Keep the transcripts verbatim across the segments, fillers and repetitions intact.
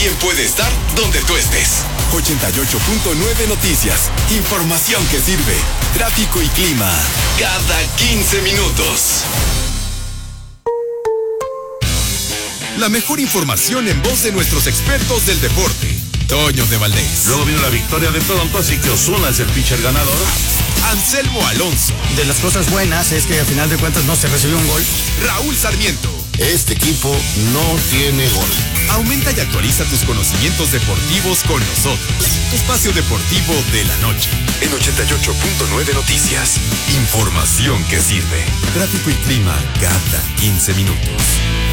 también puede estar donde tú estés. ochenta y ocho punto nueve Noticias. Información que sirve. Tráfico y clima cada quince minutos. La mejor información en voz de nuestros expertos del deporte. Toño de Valdés. Luego vino la victoria de Toronto, así que Ozuna es el pitcher ganador. Anselmo Alonso. De las cosas buenas es que al final de cuentas no se recibió un gol. Raúl Sarmiento. Este equipo no tiene gol. Aumenta y actualiza tus conocimientos deportivos con nosotros. Espacio Deportivo de la Noche. En ochenta y ocho punto nueve Noticias. Información que sirve. Tráfico y clima cada quince minutos.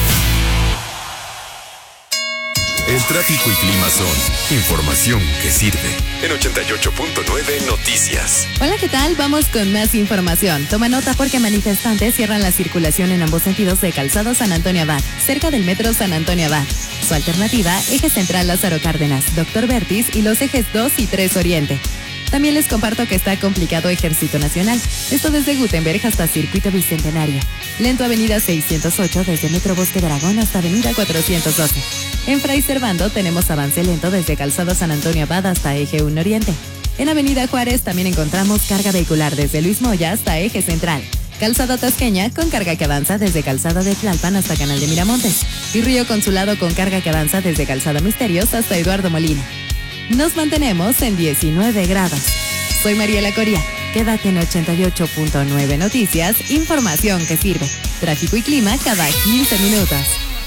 El tráfico y clima son información que sirve. En ochenta y ocho punto nueve Noticias. Hola, ¿qué tal? Vamos con más información. Toma nota porque manifestantes cierran la circulación en ambos sentidos de Calzado San Antonio Abad, cerca del metro San Antonio Abad. Su alternativa, eje central Lázaro Cárdenas, Doctor Vertis y los ejes dos y tres Oriente. También les comparto que está complicado Ejército Nacional, esto desde Gutenberg hasta Circuito Bicentenario. Lento Avenida seiscientos ocho desde Metro Bosque de Aragón hasta Avenida cuatrocientos doce. En Fray Servando tenemos avance lento desde Calzado San Antonio Abad hasta Eje uno Oriente. En Avenida Juárez también encontramos carga vehicular desde Luis Moya hasta Eje Central. Calzado Tasqueña con carga que avanza desde Calzado de Tlalpan hasta Canal de Miramontes. Y Río Consulado con carga que avanza desde Calzado Misterios hasta Eduardo Molina. Nos mantenemos en diecinueve grados. Soy Mariela Coria. Quédate en ochenta y ocho punto nueve Noticias, información que sirve. Tráfico y clima cada quince minutos.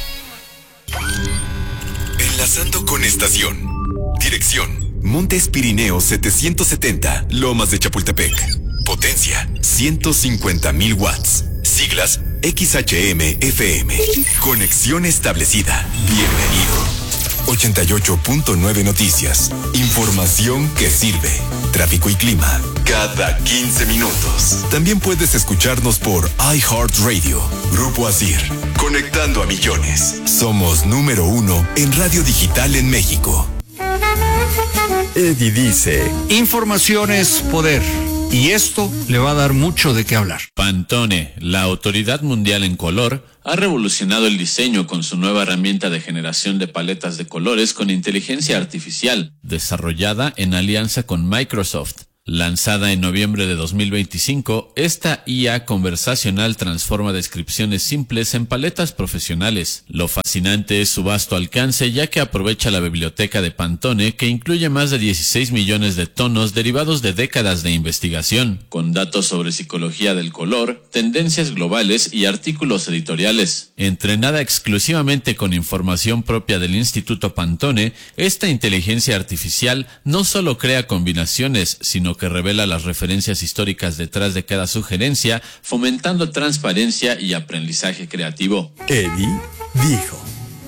Enlazando con estación. Dirección: Montes Pirineos setecientos setenta, Lomas de Chapultepec. Potencia: ciento cincuenta mil watts. Siglas: X H M F M. Conexión establecida. Bienvenido. ochenta y ocho punto nueve Noticias. Información que sirve. Tráfico y clima cada quince minutos. También puedes escucharnos por iHeartRadio. Grupo Asir. Conectando a millones. Somos número uno en radio digital en México. Eddie dice, información es poder. Y esto le va a dar mucho de qué hablar. Pantone, la autoridad mundial en color, ha revolucionado el diseño con su nueva herramienta de generación de paletas de colores con inteligencia artificial, desarrollada en alianza con Microsoft. Lanzada en noviembre de dos mil veinticinco, esta I A conversacional transforma descripciones simples en paletas profesionales. Lo fascinante es su vasto alcance, ya que aprovecha la biblioteca de Pantone, que incluye más de dieciséis millones de tonos derivados de décadas de investigación, con datos sobre psicología del color, tendencias globales y artículos editoriales. Entrenada exclusivamente con información propia del Instituto Pantone, esta inteligencia artificial no solo crea combinaciones, sino que revela las referencias históricas detrás de cada sugerencia, fomentando transparencia y aprendizaje creativo. Eddie dijo.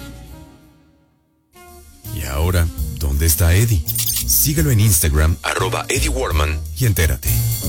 Y ahora, ¿dónde está Eddie? Síguelo en Instagram, arroba Eddie Warman, y entérate.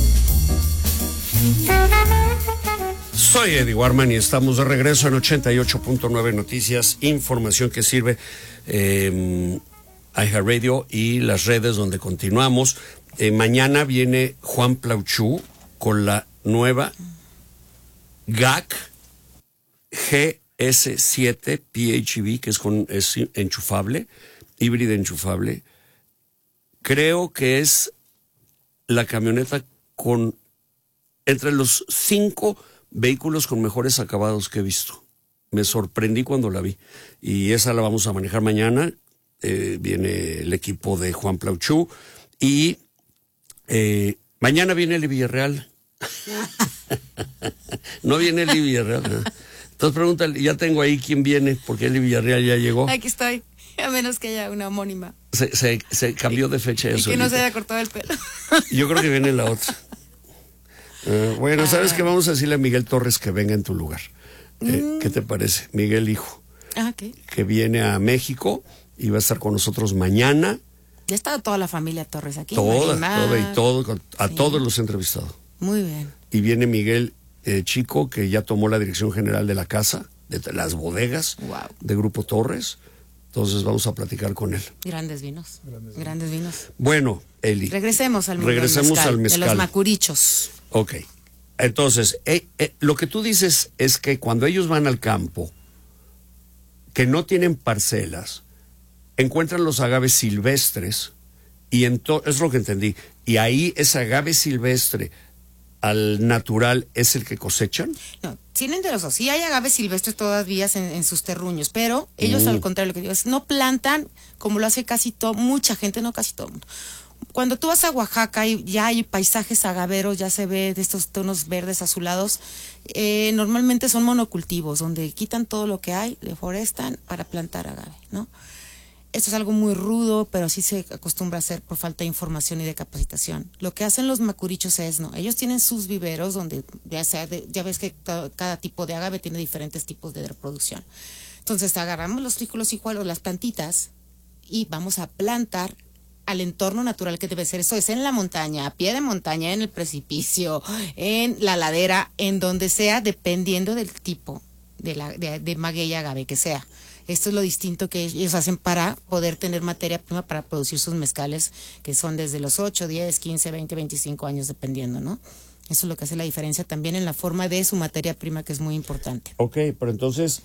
Soy Eddie Warman y estamos de regreso en ochenta y ocho punto nueve Noticias, información que sirve, eh, iHeartRadio y las redes donde continuamos. Eh, mañana viene Juan Plauchú con la nueva G A C G S siete P H E V, que es, con, es enchufable, híbrida enchufable. Creo que es la camioneta con entre los cinco vehículos con mejores acabados que he visto. Me sorprendí cuando la vi. Y esa la vamos a manejar mañana. Eh, viene el equipo de Juan Plauchú. Y eh, mañana viene el Villarreal. No viene el Villarreal. ¿No? Entonces pregúntale, ya tengo ahí quién viene, porque el Villarreal ya llegó. Aquí estoy, a menos que haya una homónima. Se, se, se cambió de fecha. Y que no se haya cortado el pelo. Yo creo que viene la otra. Uh, bueno, ¿sabes qué? Vamos a decirle a Miguel Torres que venga en tu lugar. Eh, mm. ¿Qué te parece? Miguel Hijo. Ah, ok. Que viene a México y va a estar con nosotros mañana. Ya está toda la familia Torres aquí. Toda, Marimar. toda y todo. A sí. Todos los he entrevistado. Muy bien. Y viene Miguel eh, Chico, que ya tomó la dirección general de la casa, de las bodegas, wow. de Grupo Torres. Entonces vamos a platicar con él. Grandes vinos. Grandes, Grandes vinos. Bueno, Eli. Regresemos al mundo regresemos del mezcal, al mezcal. De los macurichos. Ok. Entonces, eh, eh, lo que tú dices es que cuando ellos van al campo, que no tienen parcelas, encuentran los agaves silvestres y ento- es lo que entendí. Y ahí ese agave silvestre al natural es el que cosechan. No, tienen de los dos. Sí hay agaves silvestres todavía en, en sus terruños, pero ellos Mm. al contrario, lo que digo es, no plantan como lo hace casi todo, mucha gente, no casi todo el mundo. Cuando tú vas a Oaxaca y ya hay paisajes agaveros, ya se ve de estos tonos verdes azulados, eh, normalmente son monocultivos, donde quitan todo lo que hay, deforestan para plantar agave, ¿no? Esto es algo muy rudo, pero así se acostumbra a hacer por falta de información y de capacitación. Lo que hacen los macurichos es, no, ellos tienen sus viveros donde ya sea, de, ya ves que to- cada tipo de agave tiene diferentes tipos de reproducción. Entonces agarramos los trícolos iguales, las plantitas, y vamos a plantar al entorno natural que debe ser. Eso es en la montaña, a pie de montaña, en el precipicio, en la ladera, en donde sea, dependiendo del tipo de, la, de, de maguey agave que sea. Esto es lo distinto que ellos hacen para poder tener materia prima para producir sus mezcales, que son desde los ocho, diez, quince, veinte, veinticinco años, dependiendo, ¿no? Eso es lo que hace la diferencia también en la forma de su materia prima, que es muy importante. Ok, pero entonces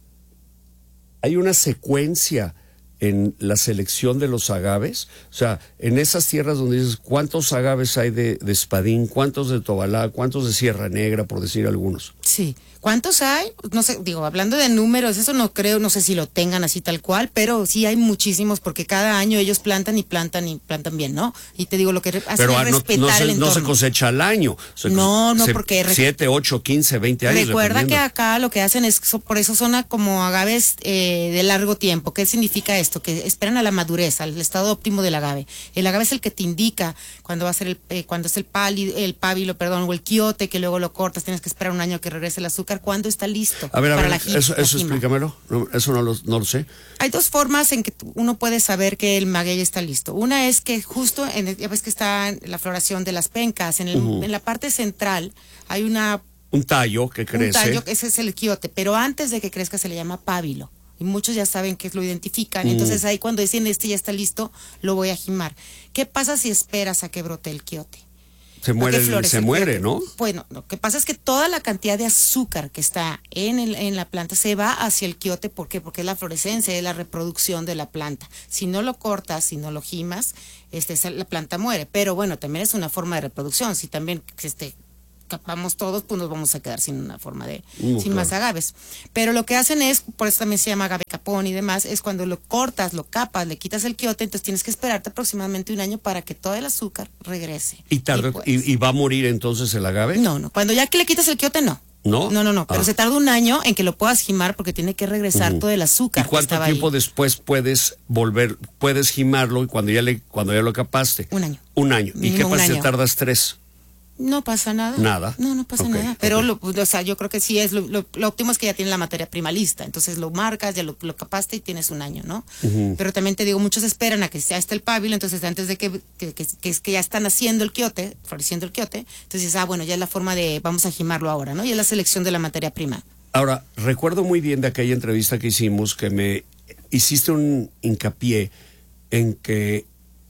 hay una secuencia en la selección de los agaves. O sea, en esas tierras donde dices, ¿cuántos agaves hay de, de espadín? ¿Cuántos de tobalá? ¿Cuántos de Sierra Negra, por decir algunos? Sí. ¿Cuántos hay? No sé, digo, hablando de números, eso no creo, no sé si lo tengan así tal cual, pero sí hay muchísimos porque cada año ellos plantan y plantan y plantan bien, ¿no? Y te digo, lo que re- hacen Pero es ah, no, respetar no el se, entorno. no se cosecha al año. Se No, no, se- porque re- siete, ocho, quince, veinte años. Recuerda que dependiendo. acá lo que hacen es, so- por eso son a- como agaves eh, de largo tiempo. ¿Qué significa esto? Que esperan a la madurez, al estado óptimo del agave. El agave es el que te indica cuando va a ser el, eh, cuando es el pálido, el pábilo, perdón, o el quiote, que luego lo cortas, tienes que esperar un año que regrese el azúcar, cuando está listo. A ver, a para ver, la ji- eso, la eso jima. explícamelo. No, eso no lo, no lo sé. Hay dos formas en que tú- uno puede saber que el maguey está listo. Una es que justo, en el- ya ves que está en la floración de las pencas, en, el- en la parte central hay una Un tallo que crece. un tallo, ese es el quiote, pero antes de que crezca se le llama pábilo. Y muchos ya saben que lo identifican. Entonces ahí cuando dicen este ya está listo, lo voy a jimar. ¿Qué pasa si esperas a que brote el quiote? Se muere, ¿A qué flores se el muere, quiote? ¿no? Bueno, lo que pasa es que toda la cantidad de azúcar que está en, el, en la planta se va hacia el quiote. ¿Por qué? Porque es la florescencia, es la reproducción de la planta. Si no lo cortas, si no lo gimas, este, esa- la planta muere. Pero bueno, también es una forma de reproducción. Si también este, capamos todos, pues nos vamos a quedar sin una forma de, Mm, sin claro. más agaves. Pero lo que hacen es, por eso también se llama agave capón y demás, es cuando lo cortas, lo capas, le quitas el quiote, entonces tienes que esperarte aproximadamente un año para que todo el azúcar regrese. ¿Y, tarda, pues- y, y va a morir entonces el agave? no, no. Cuando ya que le quitas el quiote, no. ¿No? No, no, no. Pero Ah. se tarda un año en que lo puedas jimar porque tiene que regresar todo el azúcar ¿Y que cuánto estaba tiempo ahí. después puedes volver, puedes gimarlo y cuando ya le, cuando ya lo capaste? Un año. Un año. ¿Y Mínimo qué un pasa si año. tardas tres? No pasa nada. Nada. No, no pasa Ok, nada. Pero, ok. lo, o sea, yo creo que sí es, lo, lo, lo óptimo es que ya tiene la materia prima lista. Entonces lo marcas, ya lo, lo capaste y tienes un año, ¿no? Pero también te digo, muchos esperan a que ya esté el pábilo, entonces antes de que, que, que, que, es que ya están haciendo el quiote, floreciendo el quiote, entonces dices, ah, bueno, ya es la forma de, vamos a jimarlo ahora, ¿no? Y es la selección de la materia prima. Ahora, recuerdo muy bien de aquella entrevista que hicimos que me hiciste un hincapié en que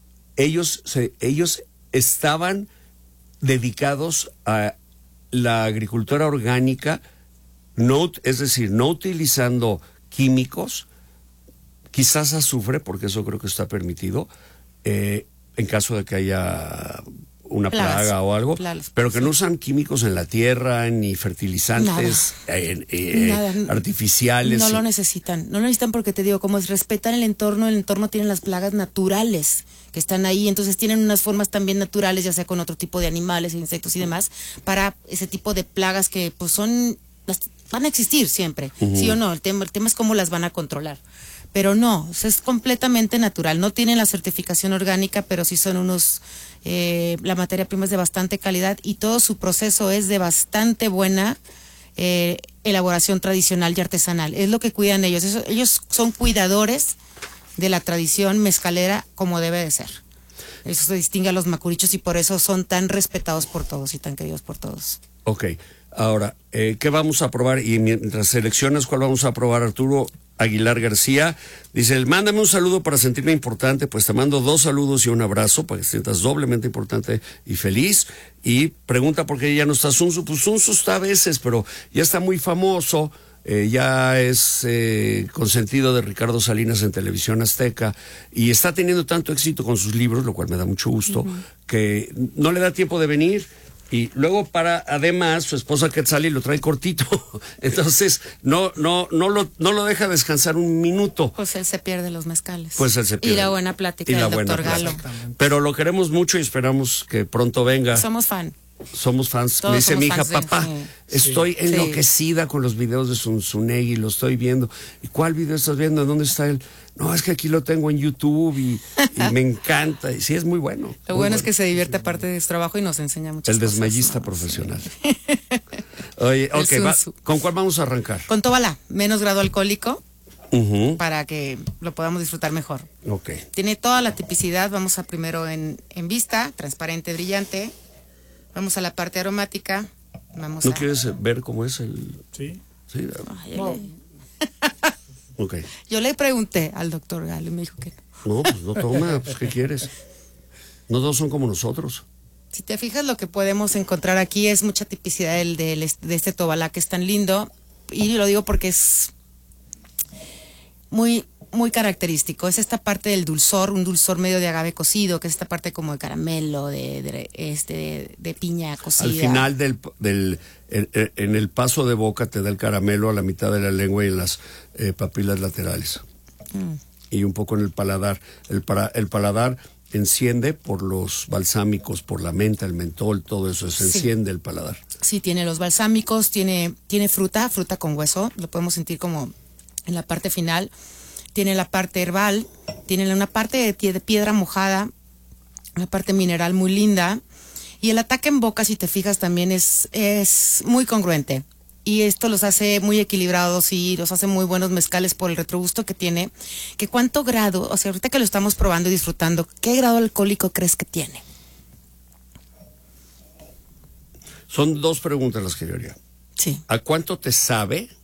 ellos, se, ellos estaban dedicados a la agricultura orgánica, no, es decir, no utilizando químicos, quizás azufre, porque eso creo que está permitido, eh, en caso de que haya una Plagas, plaga o algo, plagas, pero que sí. no usan químicos en la tierra, ni fertilizantes eh, eh, Nada. artificiales. No y- lo necesitan, no lo necesitan porque te digo, como es respetan el entorno, el entorno tiene las plagas naturales que están ahí, entonces tienen unas formas también naturales, ya sea con otro tipo de animales, insectos y demás, para ese tipo de plagas que pues son, las, van a existir siempre, sí o no, el tema, el tema es cómo las van a controlar. Pero no, o sea, es completamente natural, no tienen la certificación orgánica, pero sí son unos, eh, la materia prima es de bastante calidad y todo su proceso es de bastante buena eh, elaboración tradicional y artesanal. Es lo que cuidan ellos. Eso- ellos son cuidadores de la tradición mezcalera como debe de ser. Eso se distingue a los macurichos y por eso son tan respetados por todos y tan queridos por todos. Ok, ahora, eh, ¿qué vamos a probar? Y mientras seleccionas cuál vamos a probar, Arturo Aguilar García dice, mándame un saludo para sentirme importante, pues te mando dos saludos y un abrazo para que te sientas doblemente importante y feliz. Y pregunta por qué ya no está Sunsu. Pues Sunsu está a veces, pero ya está muy famoso. eh, ya es eh, consentido de Ricardo Salinas en Televisión Azteca y está teniendo tanto éxito con sus libros, lo cual me da mucho gusto, uh-huh. que no le da tiempo de venir. Y luego para, además, su esposa Quetzali lo trae cortito. Entonces, no, no, no lo, no lo deja descansar un minuto. Pues él se pierde los mezcales. Pues él se pierde. Y la buena plática y del la doctor buena Galo. Pero lo queremos mucho y esperamos que pronto venga. Somos fan. Somos fans. Todos Me dice mi hija, fans de- papá, sí. estoy Sí. enloquecida con los videos de Zunzunegui, lo estoy viendo. ¿Y cuál video estás viendo? ¿Dónde está él? No, es que aquí lo tengo en YouTube y, y me encanta. Y sí, es muy bueno. Lo muy bueno es que se divierte aparte de su trabajo y nos enseña muchas El cosas. desmayista ¿no? profesional. Oye, El ok, va- Zunzu. ¿con cuál vamos a arrancar? Con Tobala, menos grado alcohólico, Ujú. para que lo podamos disfrutar mejor. Ok. Tiene toda la tipicidad, vamos a primero en, en vista, transparente, brillante. Vamos a la parte aromática. Vamos ¿No a... quieres ver cómo es el...? Sí. Sí. Ay, yo, le, Ok. yo le pregunté al doctor Galo y me dijo que no. No, pues no toma, pues ¿qué quieres? No todos son como nosotros. Si te fijas, lo que podemos encontrar aquí es mucha tipicidad del, del, de este Tobala que es tan lindo. Y lo digo porque es muy, muy característico. Es esta parte del dulzor, un dulzor medio de agave cocido, que es esta parte como de caramelo, de, de, este, de piña cocida. Al final del, del en, en el paso de boca te da el caramelo a la mitad de la lengua y en las eh, papilas laterales. Mm. Y un poco en el paladar. El, para, el paladar enciende por los balsámicos, por la menta, el mentol, todo eso. Se Sí. enciende el paladar. Sí, tiene los balsámicos, tiene, tiene fruta, fruta con hueso, lo podemos sentir como en la parte final. Tiene la parte herbal, tiene una parte de, tie- de piedra mojada, una parte mineral muy linda. Y el ataque en boca, si te fijas, también es, es muy congruente. Y esto los hace muy equilibrados y los hace muy buenos mezcales por el retrogusto que tiene. Que cuánto grado, o sea, ahorita que lo estamos probando y disfrutando, ¿qué grado alcohólico crees que tiene? Son dos preguntas las que yo haría. Sí. ¿A cuánto te sabe